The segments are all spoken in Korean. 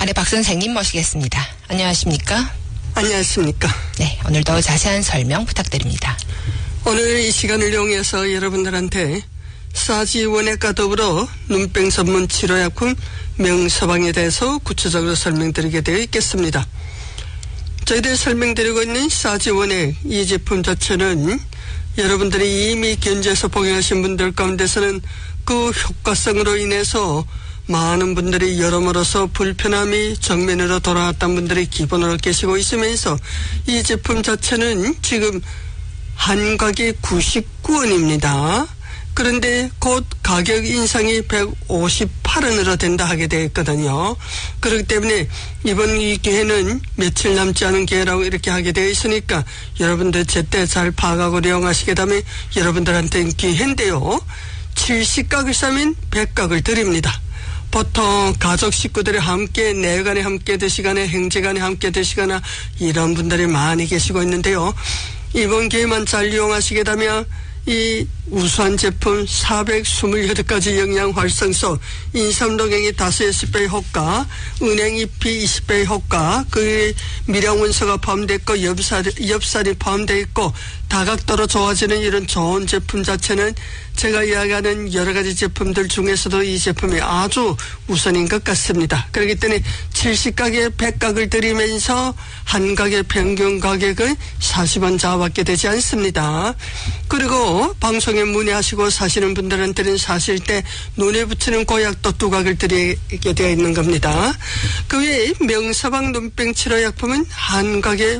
간의 박 선생님 모시겠습니다. 안녕하십니까? 안녕하십니까? 네, 오늘도 자세한 설명 부탁드립니다. 오늘 이 시간을 이용해서 여러분들한테 싸지원액과 더불어 눈병 전문 치료약품 명서방에 대해서 구체적으로 설명드리게 되어 있겠습니다. 저희들이 설명드리고 있는 싸지원액 이 제품 자체는 여러분들이 이미 견주에서 복용하신 분들 가운데서는 그 효과성으로 인해서 많은 분들이 여러모로서 불편함이 정면으로 돌아왔던 분들이 기본으로 계시고 있으면서 이 제품 자체는 지금 한가게 99원입니다. 그런데 곧 가격 인상이 158원으로 된다 하게 되어 있거든요. 그렇기 때문에 이번 이 기회는 며칠 남지 않은 기회라고 이렇게 하게 되어 있으니까 여러분들 제때 잘 파악하고 이용하시게 되면 여러분들한테는 기회인데요. 70각을 싸면 100각을 드립니다. 보통 가족 식구들이 함께 내간에 함께 드시거나 행제간에 함께 드시거나 이런 분들이 많이 계시고 있는데요. 이번 기회만 잘 이용하시게 되면 이 우수한 제품 428가지 영양 활성소, 인삼동행이 다수 10배의 효과, 은행잎이 20배의 효과, 그 미량원소가 포함되어 있고 엽살이 포함되어 있고 다각도로 좋아지는 이런 좋은 제품 자체는 제가 이야기하는 여러 가지 제품들 중에서도 이 제품이 아주 우선인 것 같습니다. 그렇기 때문에 70각에 100각을 드리면서 한 각의 평균 가격은 40원 자밖에 되지 않습니다. 그리고 방송에 문의하시고 사시는 분들한테는 사실 때 눈에 붙이는 고약도 2각을 드리게 되어 있는 겁니다. 그 외에 명서방 눈병 치료약품은 한 각에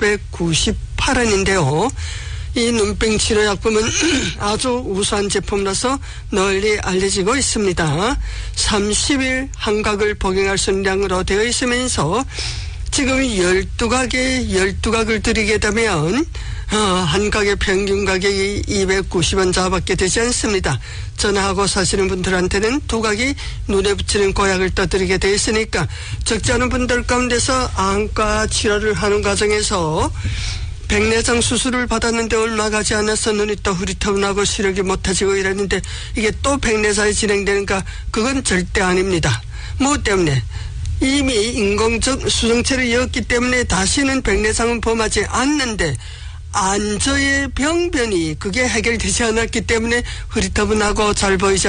598원인데요. 이 눈병 치료약품은 아주 우수한 제품으로서 널리 알려지고 있습니다. 30일 한 각을 복용할 수 있는 양으로 되어 있으면서 지금 12각을 드리게 되면 한 각의 평균 가격이 290원 자밖에 되지 않습니다. 전화하고 사시는 분들한테는 2각이 눈에 붙이는 고약을 떠드리게 되어 있으니까 적지 않은 분들 가운데서 안과 치료를 하는 과정에서 백내장 수술을 받았는데 얼마 가지 않아서 눈이 또 흐릿해나고 시력이 못해지고 이랬는데 이게 또 백내장이 진행되는가? 그건 절대 아닙니다. 뭐 때문에? 이미 인공적 수정체를 이었기 때문에 다시는 백내장은 범하지 않는데 안저의 병변이 그게 해결되지 않았기 때문에 흐릿해나고 잘 보이지